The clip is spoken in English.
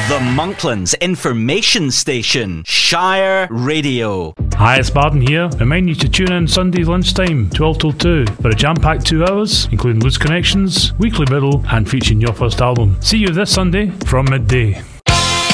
The Monklands Information Station, Shire Radio. Hi, it's Martin here. Remind you to tune in Sunday lunchtime, 12 till 2, for a jam-packed 2 hours, including Loose Connections, Weekly Middle, and featuring your first album. See you this Sunday from midday.